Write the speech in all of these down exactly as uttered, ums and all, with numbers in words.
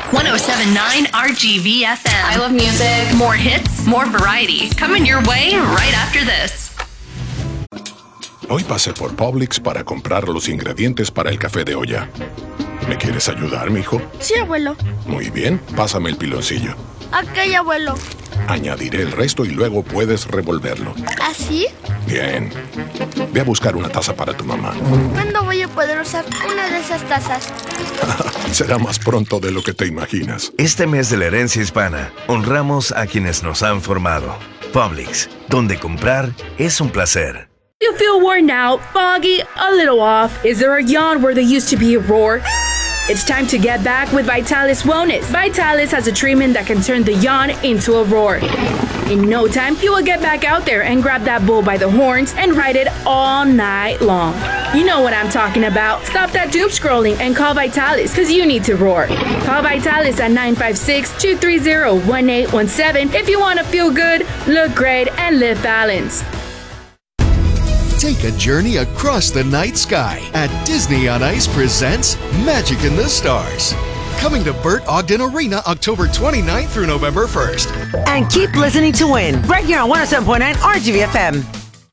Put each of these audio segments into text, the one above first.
one oh seven point nine R G V F M. I love music. More hits, more variety. Coming your way right after this. Hoy pasé por Publix para comprar los ingredientes para el café de olla. ¿Me quieres ayudar, mijo? Sí, abuelo. Muy bien, pásame el piloncillo. Ok, abuelo. Añadiré el resto y luego puedes revolverlo. ¿Así? Bien. Ve a buscar una taza para tu mamá. ¿Cuándo voy a poder usar una de esas tazas? Será más pronto de lo que te imaginas. Este mes de la herencia hispana, honramos a quienes nos han formado. Publix, donde comprar es un placer. You feel worn out, foggy, a little off. Is there a yawn where there used to be a roar? It's time to get back with Vitalis Wellness. Vitalis has a treatment that can turn the yawn into a roar. In no time, you will get back out there and grab that bull by the horns and ride it all night long. You know what I'm talking about. Stop that doom scrolling and call Vitalis, because you need to roar. Call Vitalis at nine five six, two three zero, one eight one seven if you want to feel good, look great, and live balanced. Take a journey across the night sky at Disney on Ice presents Magic in the Stars. Coming to Burt Ogden Arena October twenty-ninth through November first. And keep listening to win right here on one oh seven point nine R G V F M.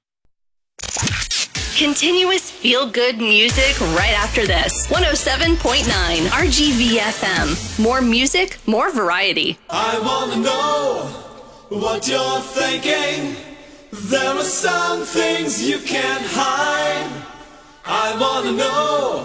Continuous feel-good music right after this. one oh seven point nine R G V F M. More music, more variety. I want to know what you're thinking. There are some things you can't hide. I want to know